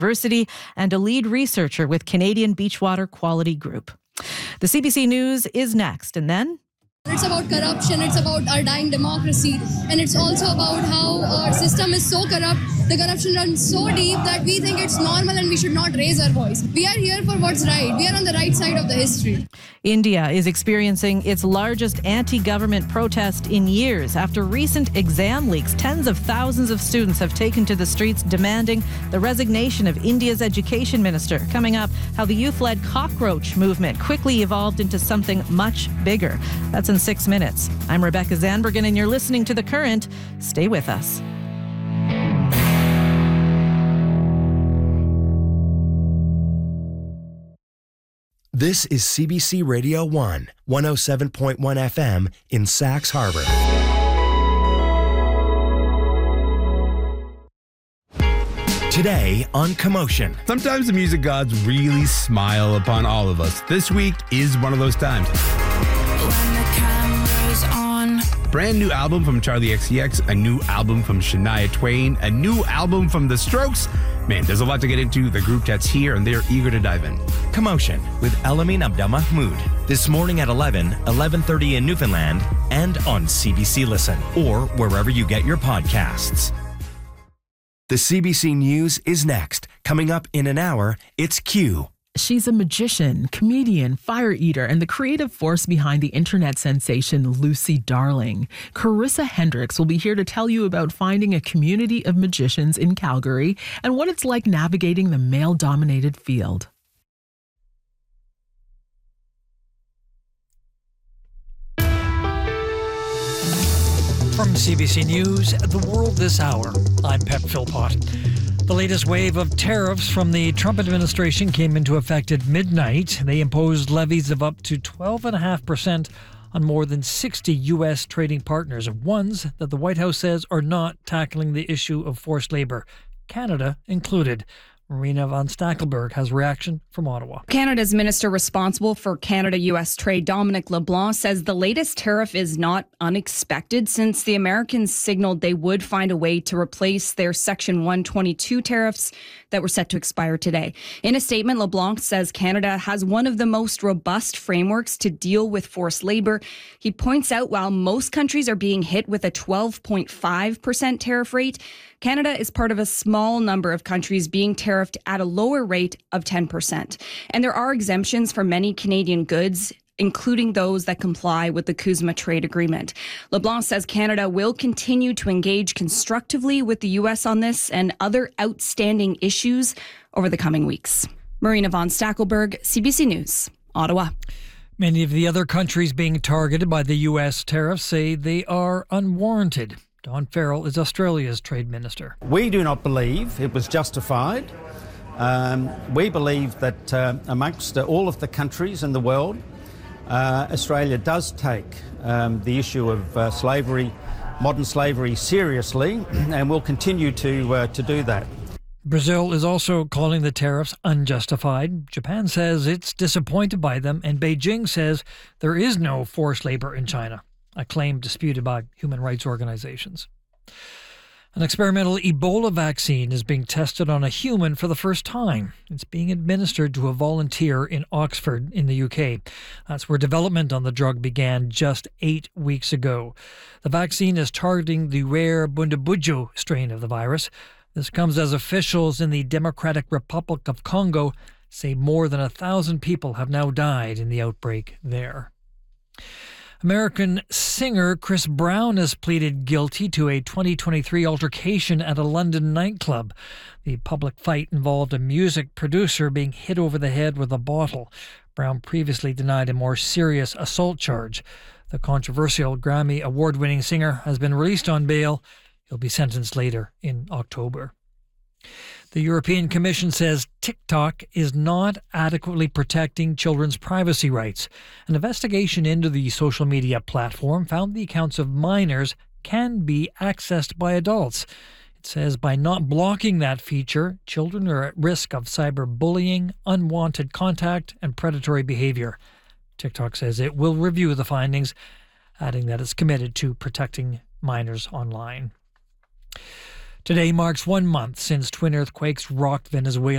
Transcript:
University and a lead researcher with Canadian Beachwater Quality Group. The CBC News is next, and then... It's about corruption, it's about our dying democracy, and it's also about how our system is so corrupt, the corruption runs so deep that we think it's normal and we should not raise our voice. We are here for what's right. We are on the right side of the history. India is experiencing its largest anti-government protest in years. After recent exam leaks, tens of thousands of students have taken to the streets demanding the resignation of India's education minister. Coming up, how the youth-led cockroach movement quickly evolved into something much bigger. That's in 6 minutes. I'm Rebecca Zandbergen, and you're listening to The Current. Stay with us. This is CBC Radio 1, 107.1 FM in Sax Harbor. Today on Commotion. Sometimes the music gods really smile upon all of us. This week is one of those times. When the camera's on. Brand new album from Charlie XCX, a new album from Shania Twain, a new album from The Strokes. Man, there's a lot to get into. The group chat's here and they're eager to dive in. Commotion with Elamin Abdelmahmoud. This morning at 11:30 in Newfoundland, and on CBC Listen or wherever you get your podcasts. The CBC News is next. Coming up in an hour, it's Q. She's a magician, comedian, fire eater, and the creative force behind the internet sensation Lucy Darling. Carissa Hendricks will be here to tell you about finding a community of magicians in Calgary and what it's like navigating the male-dominated field. From CBC News, The World This Hour, I'm Pep Philpott. The latest wave of tariffs from the Trump administration came into effect at midnight. They imposed levies of up to 12.5% on more than 60 U.S. trading partners, ones that the White House says are not tackling the issue of forced labor, Canada included. Marina von Stackelberg has reaction from Ottawa. Canada's minister responsible for Canada-U.S. trade, Dominic LeBlanc, says the latest tariff is not unexpected since the Americans signaled they would find a way to replace their Section 122 tariffs that were set to expire today. In a statement, LeBlanc says Canada has one of the most robust frameworks to deal with forced labor. He points out while most countries are being hit with a 12.5% tariff rate, Canada is part of a small number of countries being tariffed at a lower rate of 10%. And there are exemptions for many Canadian goods, including those that comply with the CUSMA trade agreement. LeBlanc says Canada will continue to engage constructively with the U.S. on this and other outstanding issues over the coming weeks. Marina von Stackelberg, CBC News, Ottawa. Many of the other countries being targeted by the U.S. tariffs say they are unwarranted. Don Farrell is Australia's trade minister. We do not believe it was justified. We believe that amongst all of the countries in the world, Australia does take the issue of slavery, modern slavery, seriously, and will continue to do that. Brazil is also calling the tariffs unjustified. Japan says it's disappointed by them, and Beijing says there is no forced labor in China, a claim disputed by human rights organizations. An experimental Ebola vaccine is being tested on a human for the first time. It's being administered to a volunteer in Oxford in the UK. That's where development on the drug began just 8 weeks ago. The vaccine is targeting the rare Bundibugyo strain of the virus. This comes as officials in the Democratic Republic of Congo say more than 1,000 people have now died in the outbreak there. American singer Chris Brown has pleaded guilty to a 2023 altercation at a London nightclub. The public fight involved a music producer being hit over the head with a bottle. Brown previously denied a more serious assault charge. The controversial Grammy award-winning singer has been released on bail. He'll be sentenced later in October. The European Commission says TikTok is not adequately protecting children's privacy rights. An investigation into the social media platform found the accounts of minors can be accessed by adults. It says by not blocking that feature, children are at risk of cyberbullying, unwanted contact, and predatory behavior. TikTok says it will review the findings, adding that it's committed to protecting minors online. Today marks 1 month since twin earthquakes rocked Venezuela.